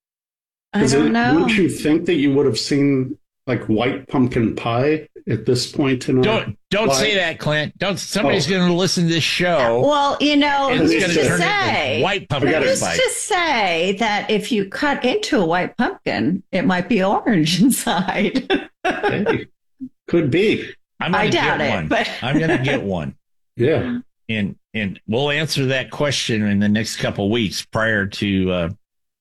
I Is don't it- know. Wouldn't you think that you would have seen like white pumpkin pie at this point in our Don't don't life? say that, Clint. Don't. Somebody's Oh. going to listen to this show. Well, you know, and it's who's going to to turn say? into white pumpkin Who's pie. to say that if you cut into a white pumpkin, it might be orange inside? Hey, could be. I'm gonna I doubt get it, one. but- I'm going to get one. Yeah. And and we'll answer that question in the next couple of weeks prior to uh,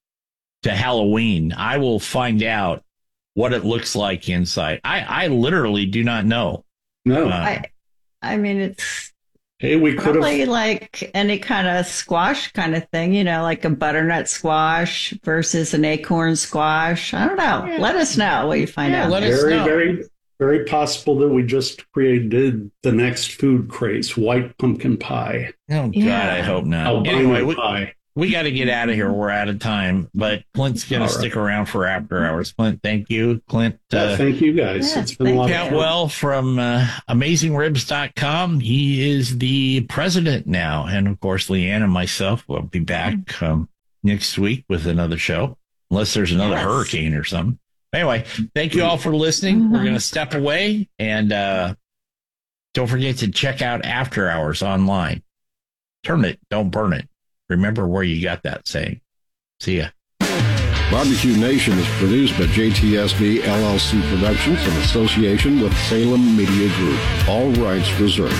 to Halloween. I will find out what it looks like inside. I, I literally do not know. No. Uh, I, I mean, it's Hey, we could probably have. like any kind of squash kind of thing, you know, like a butternut squash versus an acorn squash. I don't know. Yeah. Let us know what you find Yeah, out. let us Very, know. very, Very possible that we just created the next food craze, white pumpkin pie. Oh, God, Yeah. I hope not. Albino Anyway, we, pie. we got to get out of here. We're out of time, but Clint's going All to right. stick around for after hours. Clint, thank you. Clint, Yeah, uh, thank you guys. Yes, it's been a lot of fun. Cantwell from uh, amazing ribs dot com. He is the president now. And of course, Leanne and myself will be back um, next week with another show, unless there's another Yes. hurricane or something. Anyway, thank you all for listening. Mm-hmm. We're going to step away, and uh, don't forget to check out After Hours online. Turn it, don't burn it. Remember where you got that saying. See ya. Barbecue Nation is produced by J T S B L L C Productions in association with Salem Media Group. All rights reserved.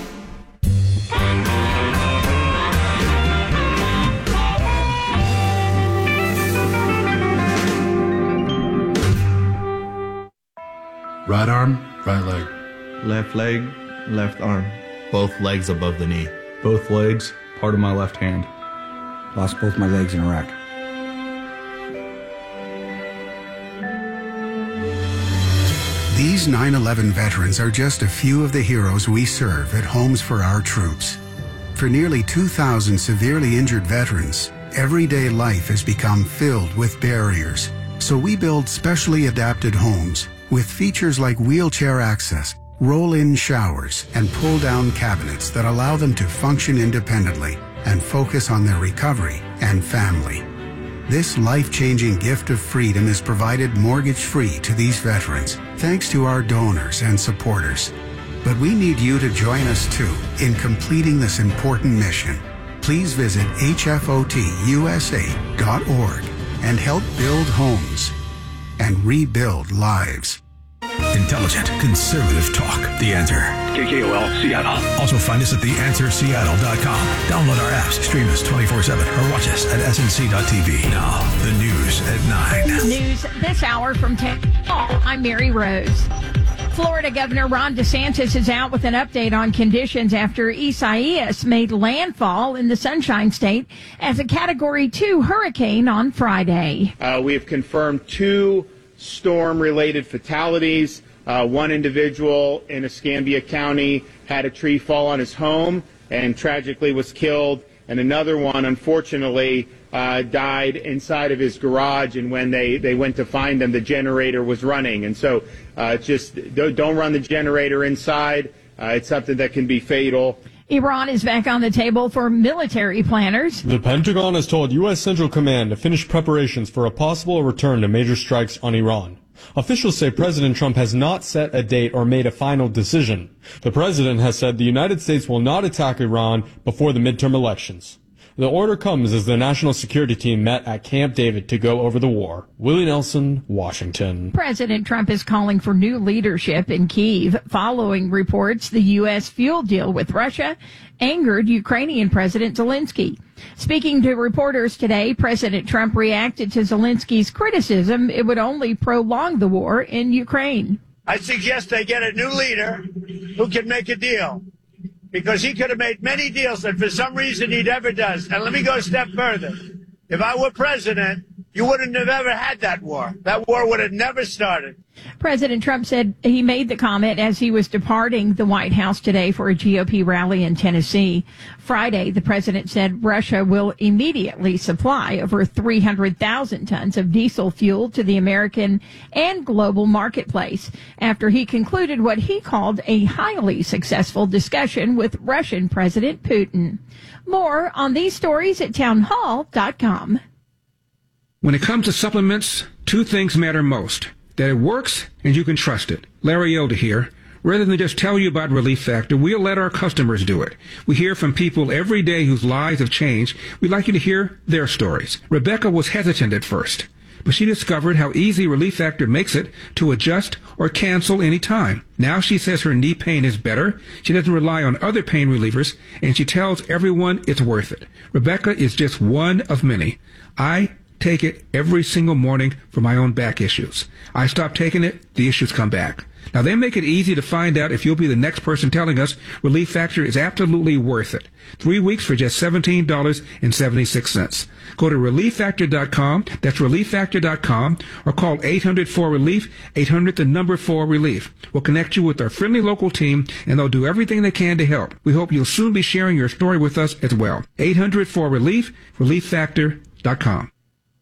Right arm, right leg. Left leg, left arm. Both legs above the knee. Both legs, part of my left hand. Lost both my legs in Iraq. These nine eleven veterans are just a few of the heroes we serve at Homes for Our Troops. For nearly two thousand severely injured veterans, everyday life has become filled with barriers. So we build specially adapted homes with features like wheelchair access, roll-in showers, and pull-down cabinets that allow them to function independently and focus on their recovery and family. This life-changing gift of freedom is provided mortgage-free to these veterans, thanks to our donors and supporters. But we need you to join us too in completing this important mission. Please visit H F O T U S A dot org and help build homes and rebuild lives. Intelligent, conservative talk. The Answer. K K O L, Seattle. Also find us at the answer seattle dot com. Download our apps, stream us twenty-four seven, or watch us at S N C dot T V. Now, the news at nine. News this hour from ten. I'm Mary Rose. Florida Governor Ron DeSantis is out with an update on conditions after Isaias made landfall in the Sunshine State as a Category two hurricane on Friday. Uh, we have confirmed two storm-related fatalities. Uh, one individual in Escambia County had a tree fall on his home and tragically was killed, and another one, unfortunately, uh, died inside of his garage, and when they, they went to find him, the generator was running. And so uh, just don't, don't run the generator inside. Uh, it's something that can be fatal. Iran is back on the table for military planners. The Pentagon has told U S Central Command to finish preparations for a possible return to major strikes on Iran. Officials say President Trump has not set a date or made a final decision. The president has said the United States will not attack Iran before the midterm elections. The order comes as the National Security Team met at Camp David to go over the war. Willie Nelson, Washington. President Trump is calling for new leadership in Kyiv following reports the U S fuel deal with Russia angered Ukrainian President Zelensky. Speaking to reporters today, President Trump reacted to Zelensky's criticism it would only prolong the war in Ukraine. I suggest they get a new leader who can make a deal, because he could have made many deals that for some reason he never does. And let me go a step further. If I were president, you wouldn't have ever had that war. That war would have never started. President Trump said he made the comment as he was departing the White House today for a G O P rally in Tennessee. Friday, the president said Russia will immediately supply over three hundred thousand tons of diesel fuel to the American and global marketplace after he concluded what he called a highly successful discussion with Russian President Putin. More on these stories at townhall dot com. When it comes to supplements, two things matter most. That it works and you can trust it. Larry Elder here. Rather than just tell you about Relief Factor, we'll let our customers do it. We hear from people every day whose lives have changed. We'd like you to hear their stories. Rebecca was hesitant at first, but she discovered how easy Relief Factor makes it to adjust or cancel any time. Now she says her knee pain is better. She doesn't rely on other pain relievers, and she tells everyone it's worth it. Rebecca is just one of many. I take it every single morning for my own back issues. I stop taking it, the issues come back. Now, they make it easy to find out if you'll be the next person telling us Relief Factor is absolutely worth it. Three weeks for just seventeen dollars and seventy-six cents. Go to relief factor dot com, that's relief factor dot com, or call eight hundred four relief, eight hundred the number four relief. We'll connect you with our friendly local team, and they'll do everything they can to help. We hope you'll soon be sharing your story with us as well. eight hundred four relief, relief factor dot com.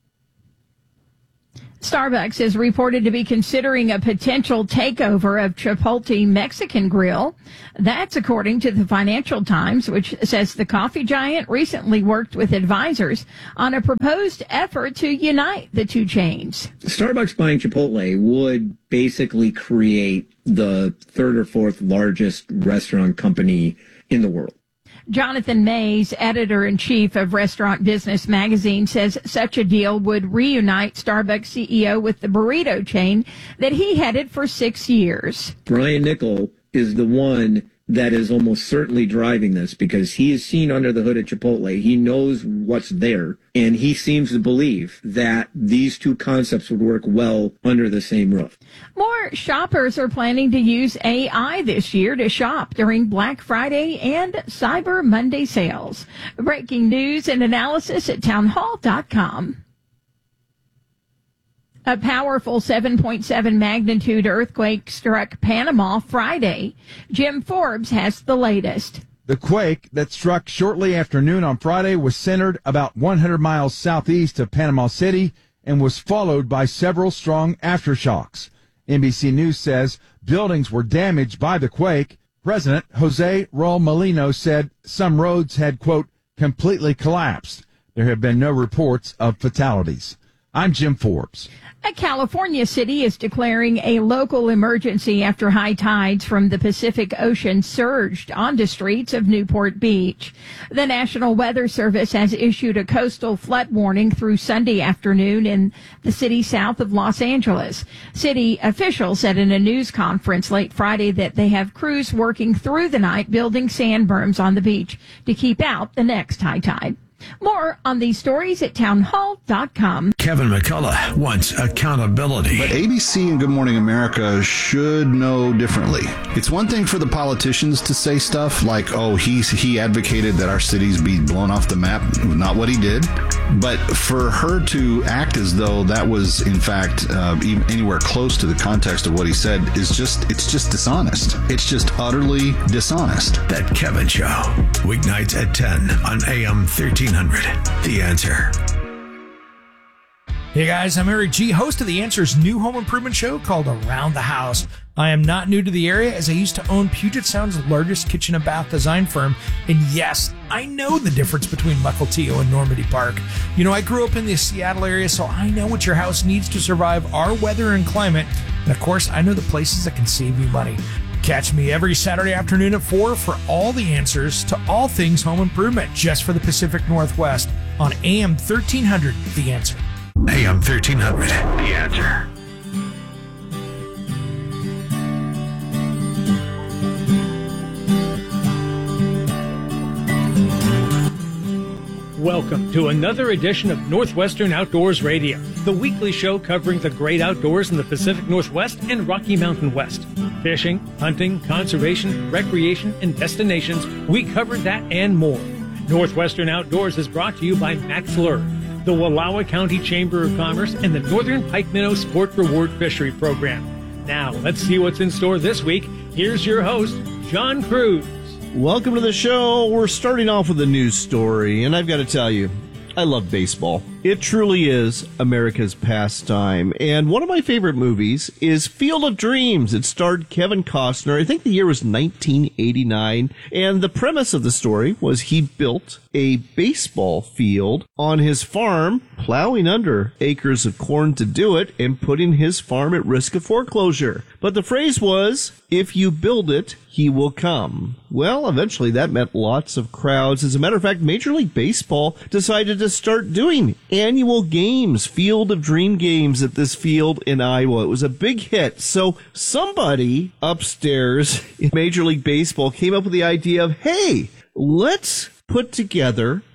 Starbucks is reported to be considering a potential takeover of Chipotle Mexican Grill. That's according to the Financial Times, which says the coffee giant recently worked with advisors on a proposed effort to unite the two chains. Starbucks buying Chipotle would basically create the third or fourth largest restaurant company in the world. Jonathan Mays, editor-in-chief of Restaurant Business Magazine, says such a deal would reunite Starbucks C E O with the burrito chain that he headed for six years. Brian Niccol is the one that is almost certainly driving this because he is seen under the hood at Chipotle. He knows what's there, and he seems to believe that these two concepts would work well under the same roof. More shoppers are planning to use A I this year to shop during Black Friday and Cyber Monday sales. Breaking news and analysis at town hall dot com. A powerful seven point seven magnitude earthquake struck Panama Friday. Jim Forbes has the latest. The quake that struck shortly after noon on Friday was centered about one hundred miles southeast of Panama City and was followed by several strong aftershocks. N B C News says buildings were damaged by the quake. President Jose Raul Molino said some roads had, quote, completely collapsed. There have been no reports of fatalities. I'm Jim Forbes. A California city is declaring a local emergency after high tides from the Pacific Ocean surged onto streets of Newport Beach. The National Weather Service has issued a coastal flood warning through Sunday afternoon in the city south of Los Angeles. City officials said in a news conference late Friday that they have crews working through the night building sand berms on the beach to keep out the next high tide. More on these stories at town hall dot com. Kevin McCullough wants accountability. But A B C and Good Morning America should know differently. It's one thing for the politicians to say stuff like, oh, he's, he advocated that our cities be blown off the map. Not what he did. But for her to act as though that was, in fact, uh, even anywhere close to the context of what he said is just, it's just dishonest. It's just utterly dishonest. That Kevin Show. Weeknights at ten on A M thirteen hundred. The Answer. Hey guys, I'm Eric G., host of The Answer's new home improvement show called Around the House. I am not new to the area as I used to own Puget Sound's largest kitchen and bath design firm. And yes, I know the difference between Mukilteo and Normandy Park. You know, I grew up in the Seattle area, so I know what your house needs to survive our weather and climate. And of course, I know the places that can save you money. Catch me every Saturday afternoon at four for all the answers to all things home improvement just for the Pacific Northwest on A M thirteen hundred, The Answer. A M thirteen hundred, The Answer. Welcome to another edition of Northwestern Outdoors Radio, the weekly show covering the great outdoors in the Pacific Northwest and Rocky Mountain West. Fishing, hunting, conservation, recreation, and destinations, we cover that and more. Northwestern Outdoors is brought to you by Max Lure, the Wallowa County Chamber of Commerce, and the Northern Pike Minnow Sport Reward Fishery Program. Now, let's see what's in store this week. Here's your host, John Cruz. Welcome to the show. We're starting off with a news story, and I've got to tell you, I love baseball. It truly is America's pastime. And one of my favorite movies is Field of Dreams. It starred Kevin Costner. I think the year was nineteen eighty-nine. And the premise of the story was he built a baseball field on his farm, plowing under acres of corn to do it and putting his farm at risk of foreclosure. But the phrase was, if you build it, he will come. Well, eventually that meant lots of crowds. As a matter of fact, Major League Baseball decided to start doing annual games, Field of Dream games at this field in Iowa. It was a big hit. So somebody upstairs in Major League Baseball came up with the idea of, hey, let's put together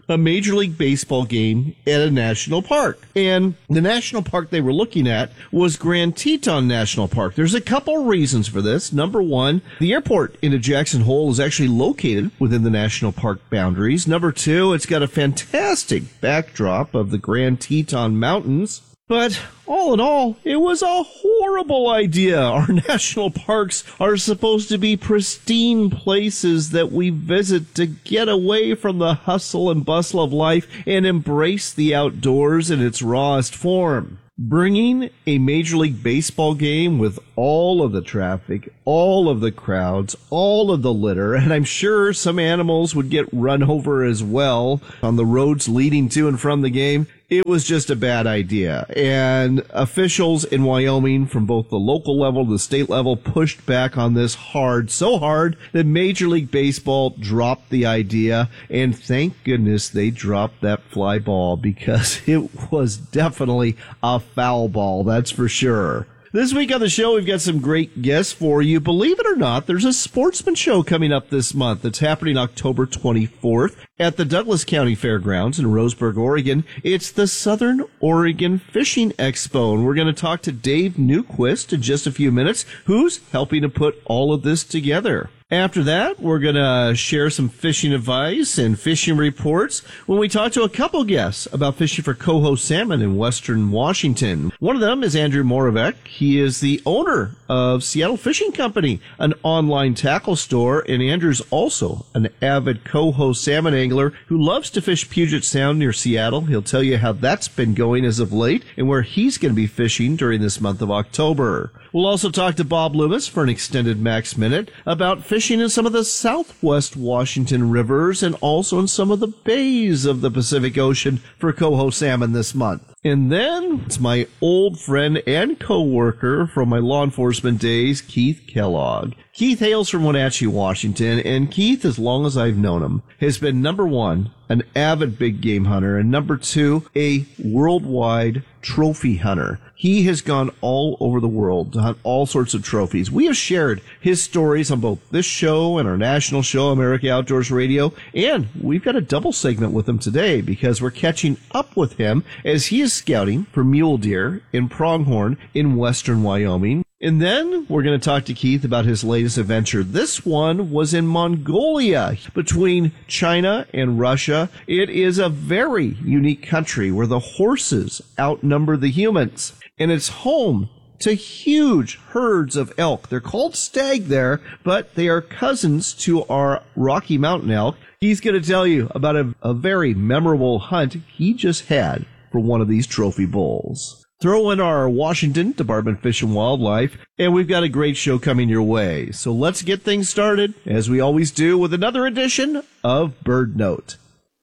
a Major League Baseball game at a national park. And the national park they were looking at was Grand Teton National Park. There's a couple reasons for this. Number one, the airport into Jackson Hole is actually located within the national park boundaries. Number two, it's got a fantastic backdrop of the Grand Teton Mountains. But all in all, it was a horrible idea. Our national parks are supposed to be pristine places that we visit to get away from the hustle and bustle of life and embrace the outdoors in its rawest form. Bringing a Major League Baseball game with all of the traffic, all of the crowds, all of the litter, and I'm sure some animals would get run over as well on the roads leading to and from the game, it was just a bad idea. And officials in Wyoming from both the local level to the state level pushed back on this hard, so hard that Major League Baseball dropped the idea. And thank goodness they dropped that fly ball, because it was definitely a foul ball, that's for sure. This week on the show, we've got some great guests for you. Believe it or not, there's a sportsman show coming up this month. It's happening October twenty-fourth at the Douglas County Fairgrounds in Roseburg, Oregon. It's the Southern Oregon Fishing Expo, and we're going to talk to Dave Newquist in just a few minutes, who's helping to put all of this together. After that, we're going to share some fishing advice and fishing reports when we talk to a couple guests about fishing for coho salmon in western Washington. One of them is Andrew Moravec. He is the owner of Seattle Fishing Company, an online tackle store, and Andrew's also an avid coho salmon angler who loves to fish Puget Sound near Seattle. He'll tell you how that's been going as of late and where he's going to be fishing during this month of October. We'll also talk to Bob Loomis for an extended Max Minute about fishing in some of the southwest Washington rivers and also in some of the bays of the Pacific Ocean for coho salmon this month. And then it's my old friend and co-worker from my law enforcement days, Keith Kellogg. Keith hails from Wenatchee, Washington, and Keith, as long as I've known him, has been number one, an avid big game hunter, and number two, a worldwide trophy hunter. He has gone all over the world to hunt all sorts of trophies. We have shared his stories on both this show and our national show, America Outdoors Radio, and we've got a double segment with him today because we're catching up with him as he is scouting for mule deer in pronghorn in western Wyoming. And then we're going to talk to Keith about his latest adventure. This one was in Mongolia, between China and Russia. It is a very unique country where the horses outnumber the humans. And it's home to huge herds of elk. They're called stag there, but they are cousins to our Rocky Mountain elk. He's going to tell you about a, a very memorable hunt he just had for one of these trophy bulls. Throw in our Washington Department of Fish and Wildlife, and we've got a great show coming your way. So let's get things started, as we always do, with another edition of Bird Note.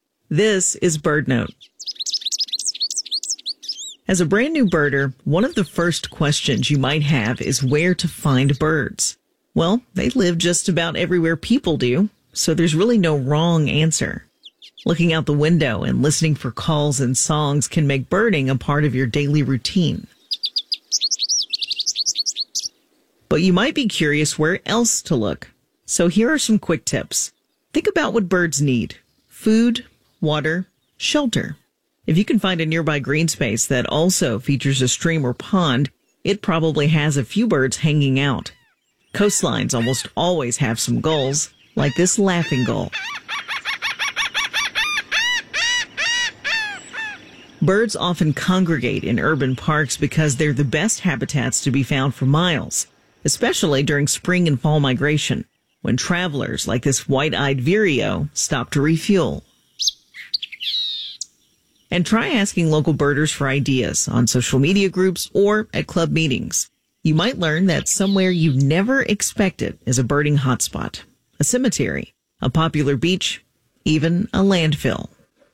This is Bird Note. As a brand new birder, one of the first questions you might have is where to find birds. Well, they live just about everywhere people do, so there's really no wrong answer. Looking out the window and listening for calls and songs can make birding a part of your daily routine. But you might be curious where else to look. So here are some quick tips. Think about what birds need: food, water, shelter. If you can find a nearby green space that also features a stream or pond, it probably has a few birds hanging out. Coastlines almost always have some gulls, like this laughing gull. Birds often congregate in urban parks because they're the best habitats to be found for miles, especially during spring and fall migration, when travelers like this white-eyed vireo stop to refuel. And try asking local birders for ideas on social media groups or at club meetings. You might learn that somewhere you never expected is a birding hotspot, a cemetery, a popular beach, even a landfill.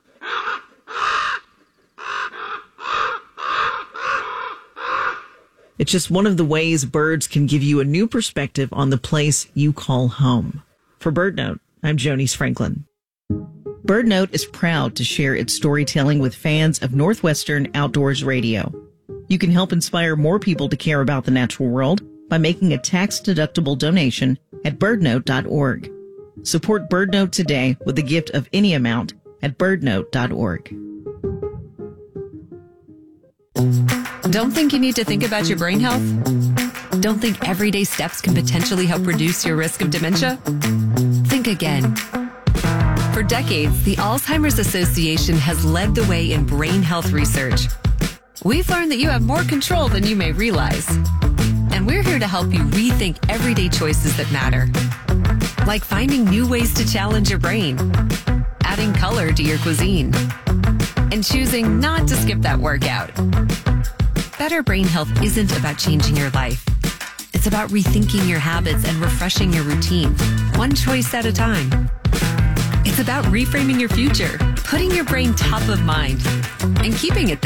It's just one of the ways birds can give you a new perspective on the place you call home. For Bird Note, I'm Jonice Franklin. Bird Note is proud to share its storytelling with fans of Northwestern Outdoors Radio. You can help inspire more people to care about the natural world by making a tax-deductible donation at bird note dot org. Support Bird Note today with a gift of any amount at bird note dot org. Don't think you need to think about your brain health? Don't think everyday steps can potentially help reduce your risk of dementia? Think again. For decades, the Alzheimer's Association has led the way in brain health research. We've learned that you have more control than you may realize. And we're here to help you rethink everyday choices that matter. Like finding new ways to challenge your brain, adding color to your cuisine, and choosing not to skip that workout. Better brain health isn't about changing your life. It's about rethinking your habits and refreshing your routine, one choice at a time. It's about reframing your future, putting your brain top of mind, and keeping it there.